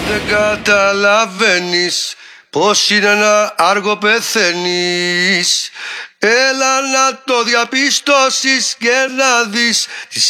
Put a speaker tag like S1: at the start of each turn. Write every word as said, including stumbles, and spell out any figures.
S1: Δεν καταλαβαίνεις πως είναι να άργο πεθαίνεις. Έλα να το διαπιστώσεις και να δεις τις